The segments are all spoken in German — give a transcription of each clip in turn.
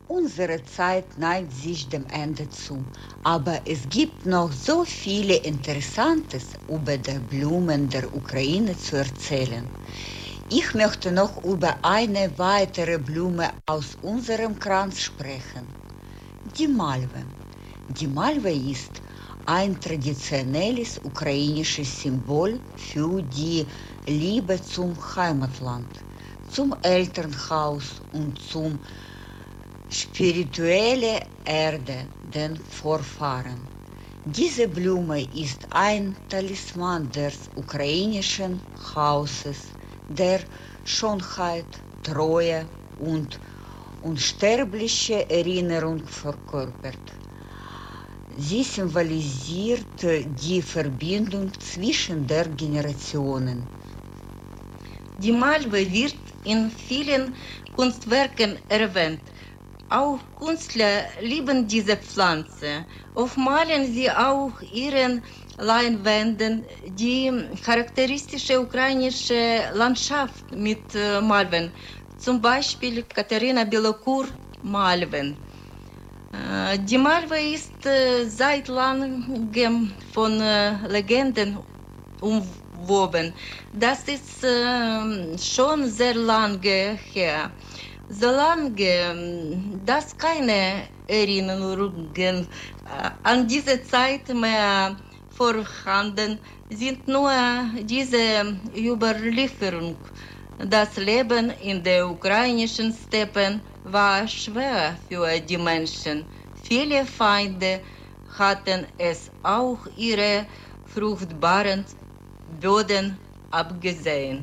Unsere Zeit neigt sich dem Ende zu, aber es gibt noch so viele Interessantes über die Blumen der Ukraine zu erzählen. Ich möchte noch über eine weitere Blume aus unserem Kranz sprechen, die Malve. Die Malve ist ein traditionelles ukrainisches Symbol für die Liebe zum Heimatland, zum Elternhaus und zum spirituelle Erde, den Vorfahren. Diese Blume ist ein Talisman des ukrainischen Hauses, der Schönheit, Treue und unsterbliche Erinnerung verkörpert. Sie symbolisiert die Verbindung zwischen den Generationen. Die Malve wird in vielen Kunstwerken erwähnt. Auch Künstler lieben diese Pflanze. Oft malen sie auch ihren Leinwänden die charakteristische ukrainische Landschaft mit Malven. Zum Beispiel Katharina Belokur-Malven. Die Malve ist seit langem von Legenden umwoben. Das ist schon sehr lange her. Solange dass keine Erinnerungen an diese Zeit mehr vorhanden sind, nur diese Überlieferung. Das Leben in den ukrainischen Steppen war schwer für die Menschen. Viele Feinde hatten es auch ihre fruchtbaren Böden abgesehen.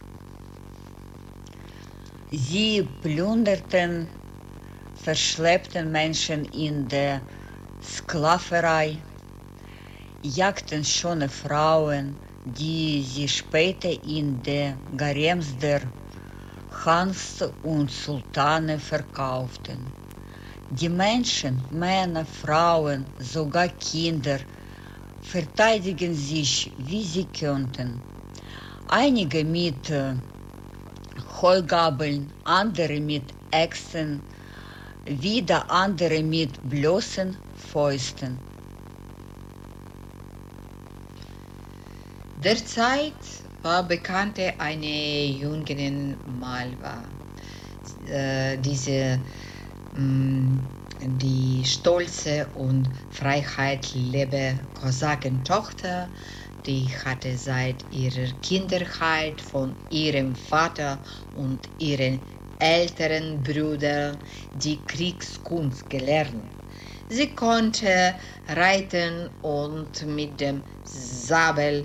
Sie plünderten, verschleppten Menschen in der Sklaverei, jagten schöne Frauen, die sie später in den Garems der Khans und Sultane verkauften. Die Menschen, Männer, Frauen, sogar Kinder verteidigen sich, wie sie könnten. Einige mit Heugabeln, andere mit Äxten, wieder andere mit bloßen Fäusten. Derzeit war bekannte eine jüngere Malva. Die stolze und freiheitliebe Kosakentochter, die hatte seit ihrer Kindheit von ihrem Vater und ihren älteren Brüdern die Kriegskunst gelernt. Sie konnte reiten und mit dem Säbel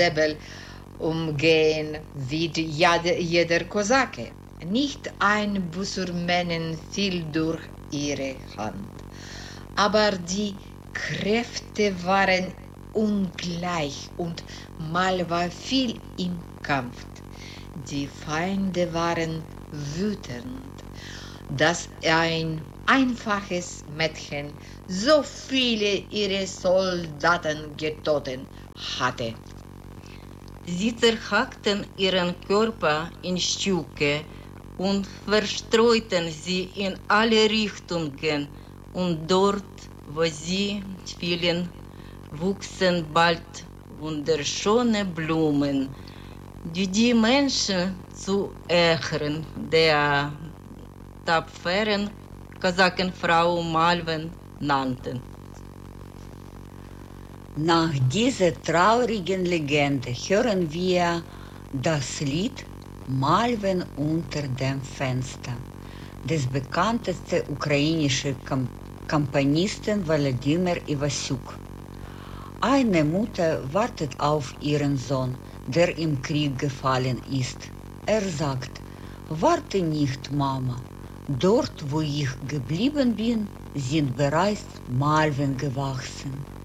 umgehen wie jeder Kosake. Nicht ein Busurmänen fiel durch ihre Hand. Aber die Kräfte waren ungleich und Malva fiel im Kampf. Die Feinde waren wütend, dass ein einfaches Mädchen so viele ihrer Soldaten getötet hatte. Sie zerhackten ihren Körper in Stücke und verstreuten sie in alle Richtungen, und dort, wo sie fielen, wuchsen bald wunderschöne Blumen, die die Menschen zu Ehren der tapferen Kosakenfrau Malven nannten. Nach dieser traurigen Legende hören wir das Lied Malven unter dem Fenster des bekanntesten ukrainischen Komponisten Wladimir Iwasyuk. Eine Mutter wartet auf ihren Sohn, der im Krieg gefallen ist. Er sagt: Warte nicht, Mama. Dort, wo ich geblieben bin, sind bereits Malven gewachsen.